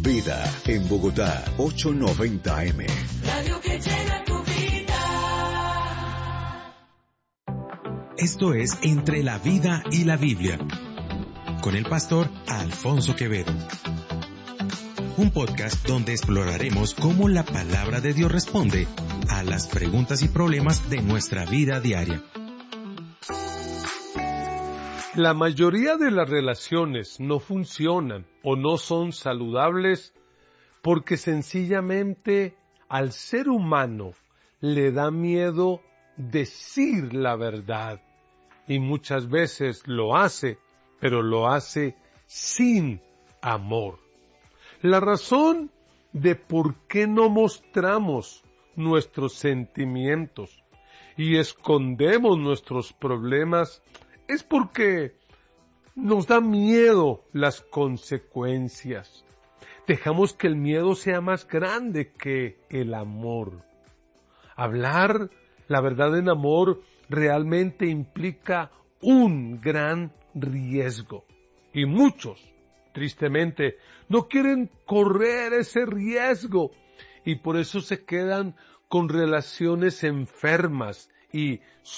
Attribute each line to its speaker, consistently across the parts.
Speaker 1: Vida en Bogotá, 890 AM.
Speaker 2: Radio que llena tu vida.
Speaker 3: Esto es Entre la Vida y la Biblia, con el pastor Alfonso Quevedo. Un podcast donde exploraremos cómo la palabra de Dios responde a las preguntas y problemas de nuestra vida diaria.
Speaker 4: La mayoría de las relaciones no funcionan o no son saludables porque sencillamente al ser humano le da miedo decir la verdad y muchas veces lo hace, pero lo hace sin amor. La razón de por qué no mostramos nuestros sentimientos y escondemos nuestros problemas es porque nos da miedo las consecuencias. Dejamos que el miedo sea más grande que el amor. Hablar la verdad en amor realmente implica un gran riesgo. Y muchos, tristemente, no quieren correr ese riesgo y por eso se quedan con relaciones enfermas y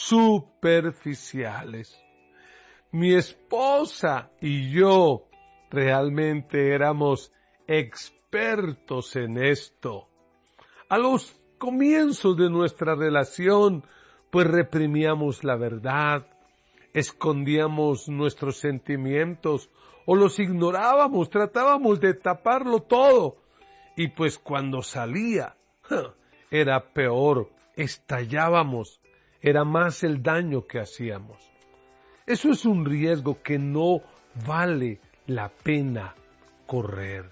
Speaker 4: superficiales. Mi esposa y yo realmente éramos expertos en esto. A los comienzos de nuestra relación, pues reprimíamos la verdad, escondíamos nuestros sentimientos o los ignorábamos, tratábamos de taparlo todo. Y pues cuando salía, era peor, estallábamos, era más el daño que hacíamos. Eso es un riesgo que no vale la pena correr.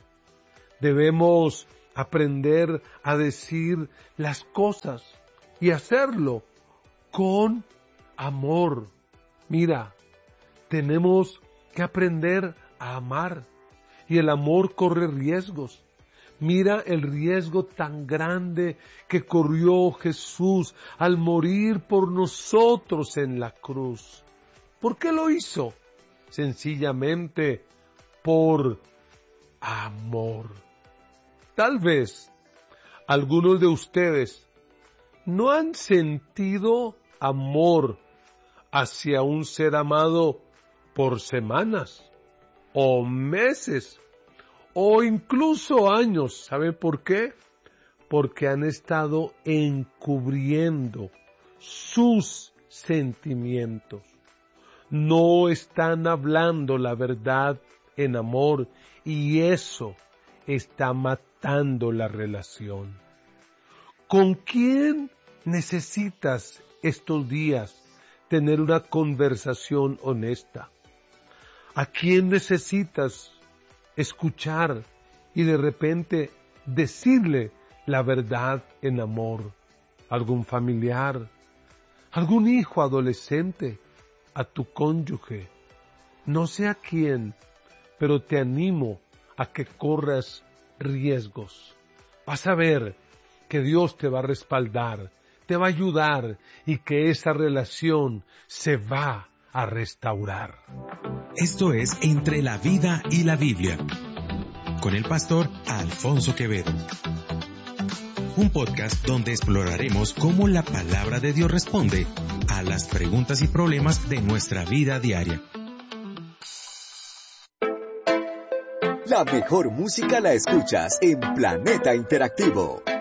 Speaker 4: Debemos aprender a decir las cosas y hacerlo con amor. Mira, tenemos que aprender a amar y el amor corre riesgos. Mira el riesgo tan grande que corrió Jesús al morir por nosotros en la cruz. ¿Por qué lo hizo? Sencillamente por amor. Tal vez algunos de ustedes no han sentido amor hacia un ser amado por semanas o meses o incluso años. ¿Saben por qué? Porque han estado encubriendo sus sentimientos. No están hablando la verdad en amor y eso está matando la relación. ¿Con quién necesitas estos días tener una conversación honesta? ¿A quién necesitas escuchar y de repente decirle la verdad en amor? ¿Algún familiar? ¿Algún hijo adolescente? ¿A tu cónyuge? No sé a quién, pero te animo a que corras riesgos. Vas a ver que Dios te va a respaldar, te va a ayudar y que esa relación se va a restaurar.
Speaker 3: Esto es Entre la Vida y la Biblia, con el pastor Alfonso Quevedo. Un podcast donde exploraremos cómo la palabra de Dios responde a las preguntas y problemas de nuestra vida diaria.
Speaker 1: La mejor música la escuchas en Planeta Interactivo.